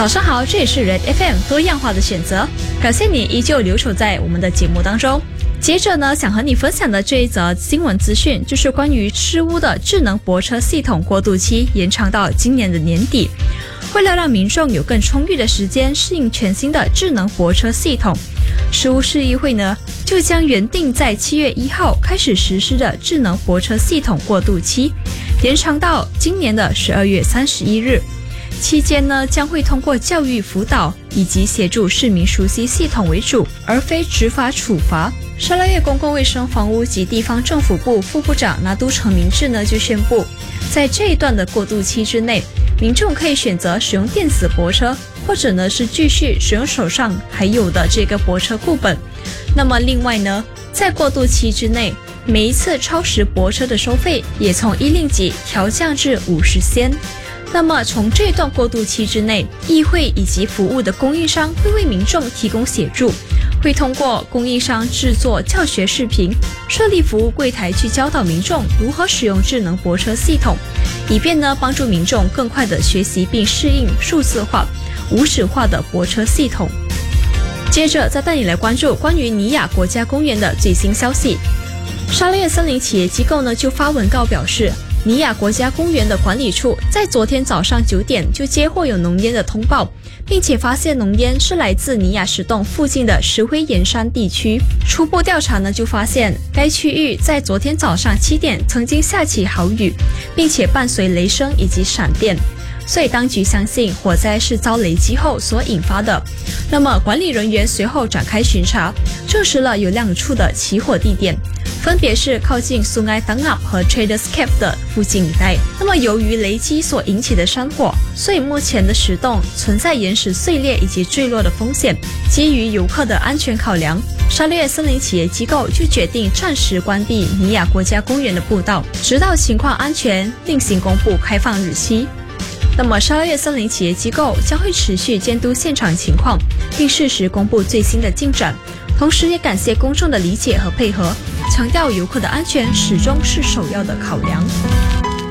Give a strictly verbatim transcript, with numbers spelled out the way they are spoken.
早上好，这里是 Red F M 多样化的选择，感谢你依旧留守在我们的节目当中。接着呢，想和你分享的这一则新闻资讯，就是关于事务的智能泊车系统过渡期延长到今年的年底。为了让民众有更充裕的时间适应全新的智能泊车系统，事务市议会呢就将原定在七月一号开始实施的智能泊车系统过渡期延长到今年的十二月三十一日。期间呢，将会通过教育辅导以及协助市民熟悉系统为主，而非执法处罚。沙拉越公共卫生房屋及地方政府部副部长拿督陈明志呢就宣布，在这一段的过渡期之内，民众可以选择使用电子泊车，或者呢是继续使用手上还有的这个泊车固本。那么另外呢，在过渡期之内，每一次超时泊车的收费也从一令吉调降至五十仙。那么从这段过渡期之内，议会以及服务的供应商会为民众提供协助，会通过供应商制作教学视频，设立服务柜台去教导民众如何使用智能泊车系统，以便呢帮助民众更快的学习并适应数字化、无纸化的泊车系统。接着再带你来关注关于尼亚国家公园的最新消息。沙拉越森林企业机构呢就发文告表示，尼亚国家公园的管理处在昨天早上九点就接获有浓烟的通报，并且发现浓烟是来自尼亚石洞附近的石灰岩山地区。初步调查呢就发现，该区域在昨天早上七点曾经下起豪雨，并且伴随雷声以及闪电，所以当局相信火灾是遭雷击后所引发的。那么管理人员随后展开巡查，证实了有两处的起火地点，分别是靠近 Sungai Tangap 和 Traders Cave 的附近一带。那么由于雷击所引起的山火，所以目前的石洞存在岩石碎裂以及坠落的风险。基于游客的安全考量，沙拉越森林企业机构就决定暂时关闭尼亚国家公园的步道，直到情况安全另行公布开放日期。那么沙拉越森林企业机构将会持续监督现场情况，并适时公布最新的进展，同时也感谢公众的理解和配合，强调游客的安全始终是首要的考量。